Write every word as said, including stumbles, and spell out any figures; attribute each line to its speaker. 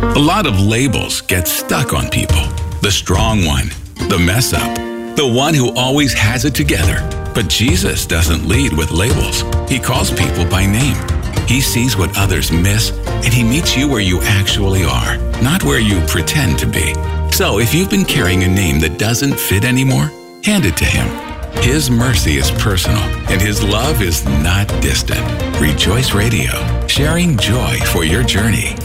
Speaker 1: A lot of labels get stuck on people. The strong one, the mess up, the one who always has it together. But Jesus doesn't lead with labels. He calls people by name. He sees what others miss, and he meets you where you actually are, not where you pretend to be. So if you've been carrying a name that doesn't fit anymore, hand it to him. His mercy is personal, and his love is not distant. Rejoice Radio, sharing joy for your journey.